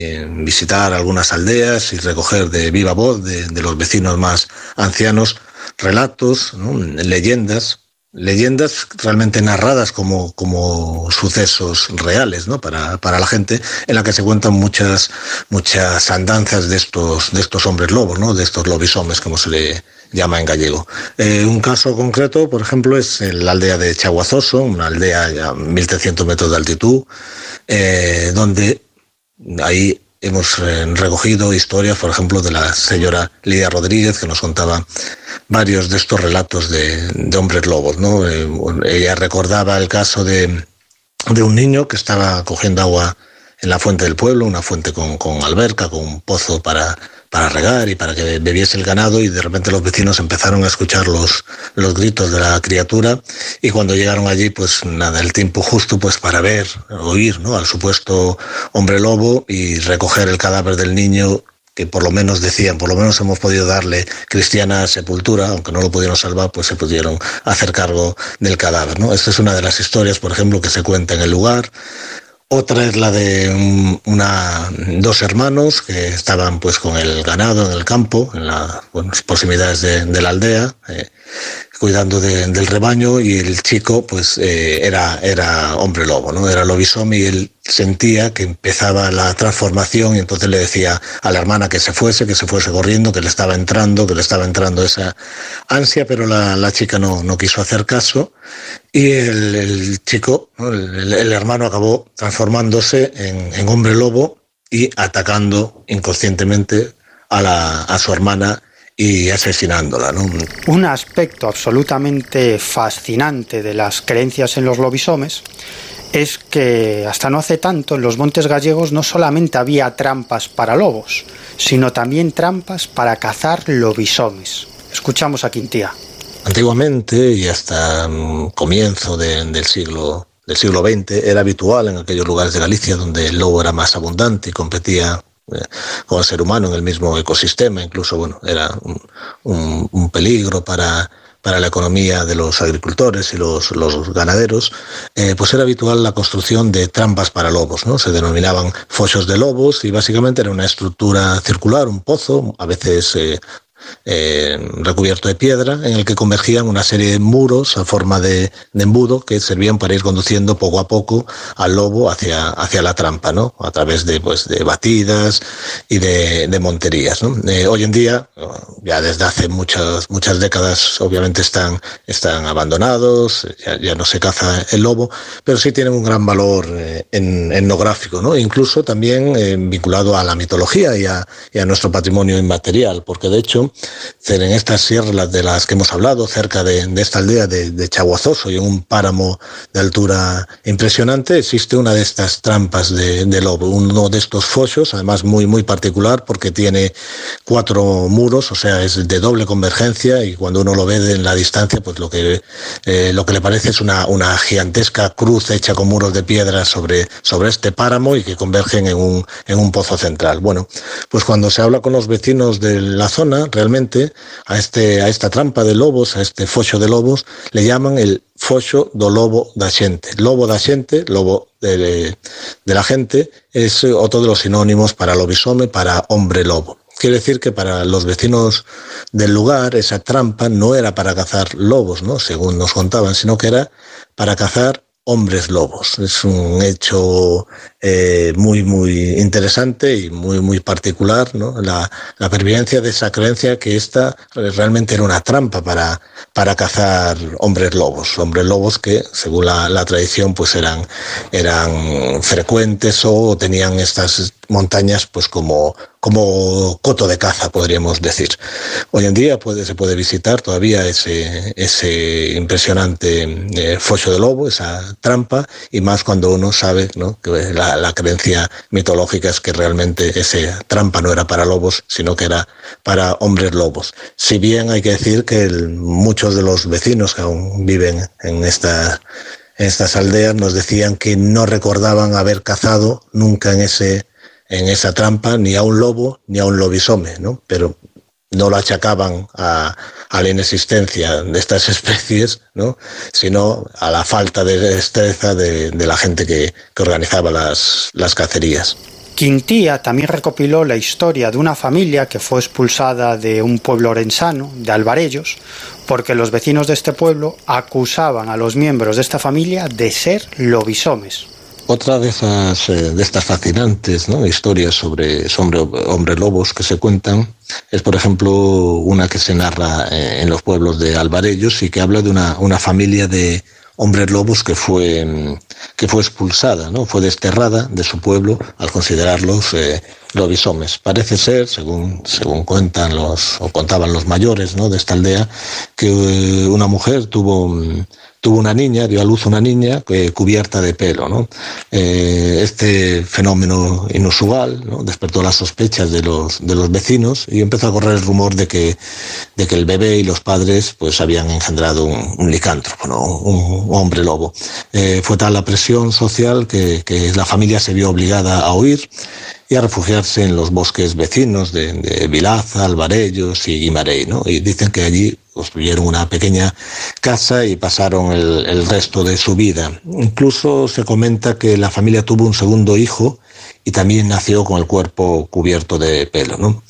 visitar algunas aldeas y recoger de viva voz de los vecinos más ancianos relatos, ¿no? Leyendas realmente narradas como sucesos reales, ¿no? Para la gente, en la que se cuentan muchas andanzas de estos hombres lobos, ¿no? De estos lobisomes, como se le llama en gallego. Un caso concreto, por ejemplo, es la aldea de Chaguazoso, una aldea a 1.300 metros de altitud, donde ahí hemos recogido historias, por ejemplo, de la señora Lidia Rodríguez, que nos contaba varios de estos relatos de hombres lobos, ¿no? Ella recordaba el caso de un niño que estaba cogiendo agua en la fuente del pueblo, una fuente con alberca, con un pozo para regar y para que bebiese el ganado, y de repente los vecinos empezaron a escuchar los gritos de la criatura, y cuando llegaron allí, pues nada, el tiempo justo pues para oír, ¿no? Al supuesto hombre lobo y recoger el cadáver del niño, que por lo menos decían, por lo menos hemos podido darle cristiana sepultura, aunque no lo pudieron salvar, pues se pudieron hacer cargo del cadáver, ¿no? Esta es una de las historias, por ejemplo, que se cuenta en el lugar. Otra es la de dos hermanos que estaban pues con el ganado en el campo, en las proximidades de la aldea, cuidando del rebaño, y el chico pues era hombre lobo, ¿no? Era lobisome, y él sentía que empezaba la transformación, y entonces le decía a la hermana que se fuese corriendo, que le estaba entrando esa ansia, pero la chica no quiso hacer caso, y el chico, ¿no? el hermano acabó transformándose en hombre lobo y atacando inconscientemente a su hermana y asesinándola, ¿no? Un aspecto absolutamente fascinante de las creencias en los lobisomes es que hasta no hace tanto en los montes gallegos no solamente había trampas para lobos, sino también trampas para cazar lobisomes. Escuchamos a Quintía. Antiguamente, y hasta comienzo del siglo XX, era habitual en aquellos lugares de Galicia donde el lobo era más abundante y competía con el ser humano en el mismo ecosistema. Incluso, era un peligro para la economía de los agricultores y los ganaderos, pues era habitual la construcción de trampas para lobos, ¿no? Se denominaban foxos de lobos, y básicamente era una estructura circular, un pozo, a veces recubierto de piedra, en el que convergían una serie de muros a forma de embudo que servían para ir conduciendo poco a poco al lobo hacia la trampa, ¿no? A través de batidas y de monterías, ¿no? Hoy en día, ya desde hace muchas décadas, obviamente están abandonados, ya no se caza el lobo, pero sí tienen un gran valor etnográfico, ¿no? Incluso también vinculado a la mitología y a nuestro patrimonio inmaterial, porque de hecho en estas sierras de las que hemos hablado, cerca de esta aldea de Chaguazoso, y en un páramo de altura impresionante, existe una de estas trampas de lobo, uno de estos foxos, además muy, muy particular, porque tiene 4 muros, o sea, es de doble convergencia, y cuando uno lo ve en la distancia, pues lo que le parece es una gigantesca cruz hecha con muros de piedra sobre este páramo, y que convergen en un pozo central. Bueno, pues cuando se habla con los vecinos de la zona, realmente a esta trampa de lobos, a este foxo de lobos, le llaman el foxo do lobo da xente. Lobo da xente, lobo de la gente, es otro de los sinónimos para lobisome, para hombre lobo. Quiere decir que para los vecinos del lugar esa trampa no era para cazar lobos, ¿no? Según nos contaban, sino que era para cazar hombres lobos. Es un hecho muy, muy interesante y muy, muy particular, ¿no? La pervivencia de esa creencia que esta realmente era una trampa para cazar hombres lobos que, según la tradición, pues eran frecuentes o tenían estas montañas pues como coto de caza, podríamos decir. Hoy en día se puede visitar todavía ese impresionante foxo de lobo, esa trampa, y más cuando uno sabe, ¿no?, que la creencia mitológica es que realmente esa trampa no era para lobos, sino que era para hombres lobos. Si bien hay que decir que muchos de los vecinos que aún viven en estas aldeas nos decían que no recordaban haber cazado nunca en esa trampa ni a un lobo ni a un lobisome, ¿no? Pero no lo achacaban a la inexistencia de estas especies, ¿no?, sino a la falta de destreza de la gente que organizaba las cacerías. Quintía también recopiló la historia de una familia que fue expulsada de un pueblo orensano, de Alvarellos, porque los vecinos de este pueblo acusaban a los miembros de esta familia de ser lobisomes. Otra de estas fascinantes, ¿no?, historias sobre hombres lobos que se cuentan es, por ejemplo, una que se narra en los pueblos de Alvarellos y que habla de una familia de hombres lobos que fue expulsada, ¿no? Fue desterrada de su pueblo al considerarlos lobisomes. Parece ser, según contaban los mayores, ¿no?, de esta aldea, que una mujer tuvo una niña, dio a luz una niña cubierta de pelo, ¿no? Este fenómeno inusual, ¿no?, despertó las sospechas de los vecinos y empezó a correr el rumor de que el bebé y los padres pues habían engendrado un licántropo, ¿no?, un hombre lobo. Fue tal la presión social que la familia se vio obligada a huir y a refugiarse en los bosques vecinos de Vilaza, Alvarellos y Guimarães, ¿no? Y dicen que allí construyeron una pequeña casa y pasaron el resto de su vida. Incluso se comenta que la familia tuvo un segundo hijo y también nació con el cuerpo cubierto de pelo, ¿no?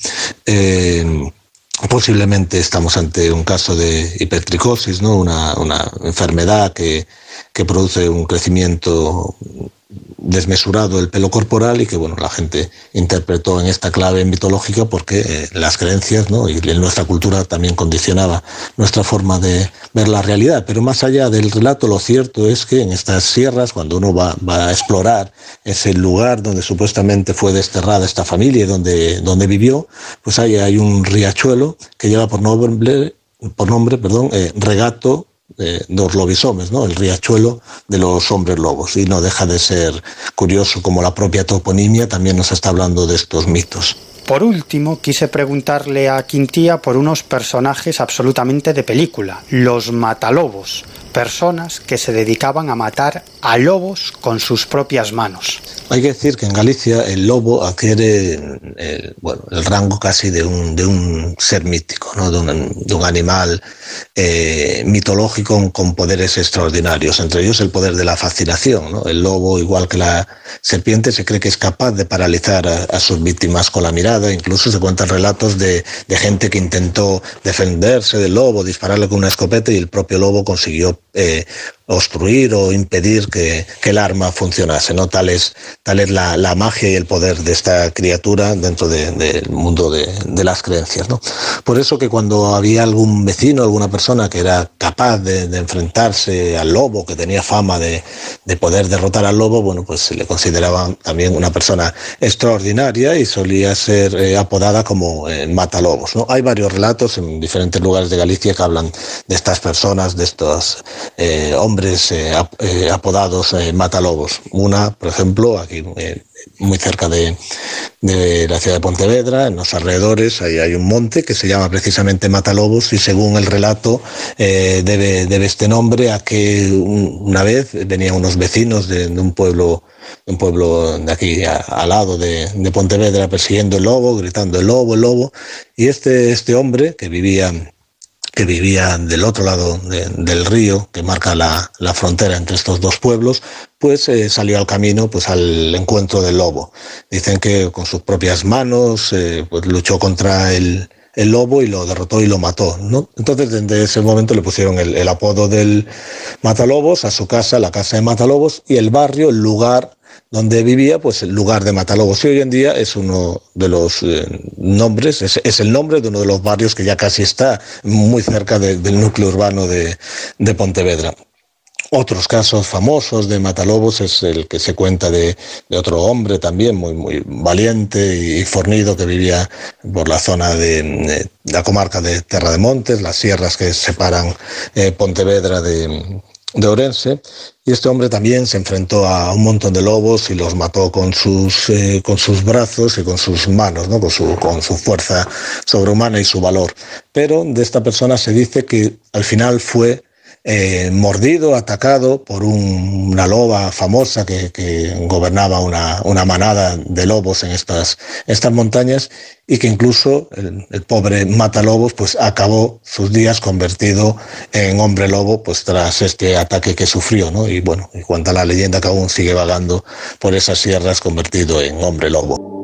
Posiblemente estamos ante un caso de hipertricosis, ¿no?, una enfermedad que produce un crecimiento desmesurado del pelo corporal y que, bueno, la gente interpretó en esta clave mitológica porque las creencias, ¿no?, y nuestra cultura también condicionaba nuestra forma de ver la realidad. Pero más allá del relato, lo cierto es que en estas sierras, cuando uno va a explorar ese lugar donde supuestamente fue desterrada esta familia y donde vivió, pues hay un riachuelo que lleva por nombre, Regato dos lobisomes, ¿no?, el riachuelo de los hombres lobos, y no deja de ser curioso como la propia toponimia también nos está hablando de estos mitos. Por último, quise preguntarle a Quintía por unos personajes absolutamente de película, los matalobos, personas que se dedicaban a matar a lobos con sus propias manos. Hay que decir que en Galicia el lobo adquiere el rango casi de un ser mítico, ¿no?, de un animal mitológico con poderes extraordinarios, entre ellos el poder de la fascinación, ¿no? El lobo, igual que la serpiente, se cree que es capaz de paralizar a sus víctimas con la mirada. Incluso se cuentan relatos de gente que intentó defenderse del lobo, dispararle con una escopeta, y el propio lobo consiguió obstruir o impedir que el arma funcionase, ¿no? Tal es la magia y el poder de esta criatura dentro del mundo de las creencias, ¿no? Por eso que cuando había algún vecino, alguna persona que era capaz de enfrentarse al lobo, que tenía fama de poder derrotar al lobo, bueno, pues se le consideraban también una persona extraordinaria y solía ser apodada como matalobos, ¿no? Hay varios relatos en diferentes lugares de Galicia que hablan de estas personas, de estos hombres apodados matalobos. Una, por ejemplo, aquí muy cerca de la ciudad de Pontevedra, en los alrededores, ahí hay un monte que se llama precisamente Matalobos, y según el relato debe este nombre a que una vez venían unos vecinos de un pueblo de aquí al lado de Pontevedra persiguiendo el lobo, gritando el lobo, y este hombre que vivía del otro lado del río que marca la frontera entre estos dos pueblos, pues salió al camino, pues al encuentro del lobo. Dicen que con sus propias manos pues luchó contra el lobo y lo derrotó y lo mató, ¿no? Entonces desde ese momento le pusieron el apodo del Matalobos a su casa, la casa de Matalobos, y el barrio, el lugar donde vivía, pues el lugar de Matalobos. Y hoy en día es uno de los nombres, es el nombre de uno de los barrios que ya casi está muy cerca del núcleo urbano de Pontevedra. Otros casos famosos de matalobos es el que se cuenta de otro hombre también muy valiente y fornido que vivía por la zona de la comarca de Terra de Montes, las sierras que separan Pontevedra de Ourense, y este hombre también se enfrentó a un montón de lobos y los mató con sus brazos y con sus manos, ¿no? con su fuerza sobrehumana y su valor. Pero de esta persona se dice que al final fue mordido, atacado por una loba famosa que gobernaba una manada de lobos en estas montañas, y que incluso el pobre matalobos pues acabó sus días convertido en hombre lobo pues tras este ataque que sufrió, ¿no? Y bueno, y cuenta la leyenda que aún sigue vagando por esas sierras convertido en hombre lobo.